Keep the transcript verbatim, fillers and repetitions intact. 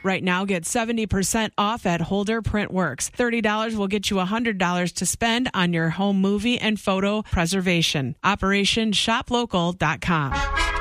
Right now, get seventy percent off at Holder Printworks. thirty dollars will get you one hundred dollars to spend on your home movie and photo preservation. Operation shop local dot com.